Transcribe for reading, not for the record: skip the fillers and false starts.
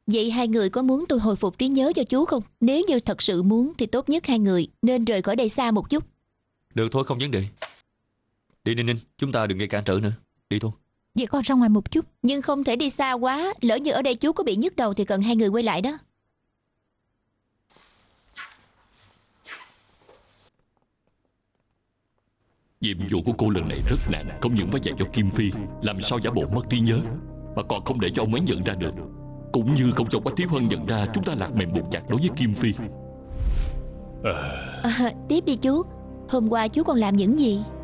Vậy hai người có muốn tôi hồi phục trí nhớ cho chú không? Nếu như thật sự muốn thì tốt nhất hai người nên rời khỏi đây xa một chút. Được thôi, không vấn đề. Đi Ninh Ninh, chúng ta đừng gây cản trở nữa. Đi thôi. Vậy con ra ngoài một chút. Nhưng không thể đi xa quá. Lỡ như ở đây chú có bị nhức đầu thì cần hai người quay lại đó. Nhiệm vụ của cô lần này rất nặng. Không những phải dạy cho Kim Phi làm sao giả bộ mất trí nhớ, mà còn không để cho ông ấy nhận ra được, cũng như không cho Quách Thiếu Hân nhận ra chúng ta lạc mềm buộc chặt đối với Kim Phi. Tiếp đi chú. Hôm qua chú còn làm những gì?